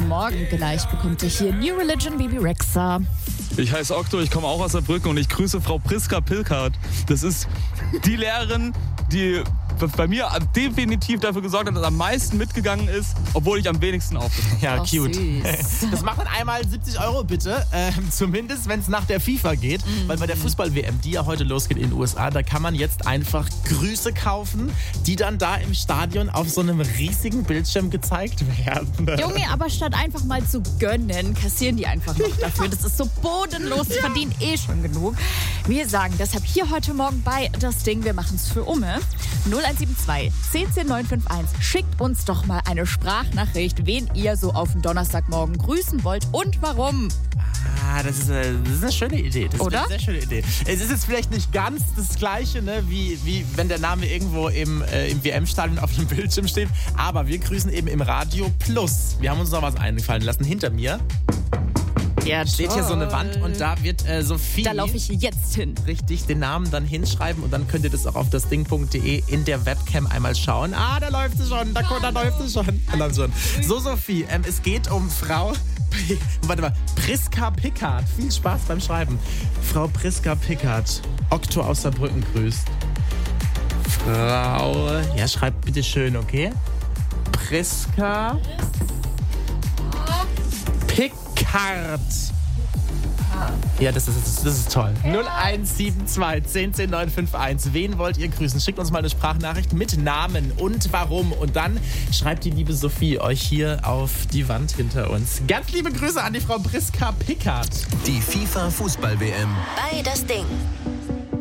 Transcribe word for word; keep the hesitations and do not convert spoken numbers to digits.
Morgen. Gleich bekommt ihr hier New Religion, Baby Rexha. Ich heiße Okto, ich komme auch aus Saarbrücken und ich grüße Frau Priska Pilkert. Das ist die Lehrerin, die bei mir definitiv dafür gesorgt hat, dass am meisten mitgegangen ist, obwohl ich am wenigsten aufgepasst habe. Ja, Ach, cute. süß. Das macht man einmal siebzig Euro bitte, äh, zumindest wenn es nach der FIFA geht, mhm. weil bei der Fußball-W M, die ja heute losgeht in den U S A, da kann man jetzt einfach Grüße kaufen, die dann da im Stadion auf so einem riesigen Bildschirm gezeigt werden. Junge, aber statt einfach mal zu gönnen, kassieren die einfach noch dafür. Das ist so bodenlos, die verdienen eh schon genug. Wir sagen deshalb hier heute Morgen bei Das Ding, wir machen es für Umme. null eins sieben zwei, zehn zehn, neun fünf eins. Schickt uns doch mal eine Sprachnachricht, wen ihr so auf den Donnerstagmorgen grüßen wollt und warum. Ah, das ist, eine, das ist eine schöne Idee. Das Oder? Ist eine sehr schöne Idee. Es ist jetzt vielleicht nicht ganz das Gleiche, ne, wie, wie wenn der Name irgendwo im, äh, im W M-Stadion auf dem Bildschirm steht. Aber wir grüßen eben im Radio Plus. Wir haben uns noch was einfallen lassen. Hinter mir Ja, steht hier so eine Wand und da wird äh, Sophie... Da laufe ich jetzt hin. Richtig, den Namen dann hinschreiben und dann könnt ihr das auch auf das Ding punkt de in der Webcam einmal schauen. Ah, da läuft es schon, da, da läuft es schon. Da läuft es schon. So, Sophie, ähm, es geht um Frau... Warte mal, Priska Pickard. Viel Spaß beim Schreiben. Frau Priska Pickard, Okto aus Saarbrücken grüßt. Frau... Ja, schreibt bitte schön, okay? Priska Pickard. Ja, das ist, das ist toll. null eins sieben zwei, zehn zehn, neun fünf eins. Wen wollt ihr grüßen? Schickt uns mal eine Sprachnachricht mit Namen und warum. Und dann schreibt die liebe Sophie euch hier auf die Wand hinter uns. Ganz liebe Grüße an die Frau Priska Pickard. Die FIFA Fußball-W M. Bei Das Ding.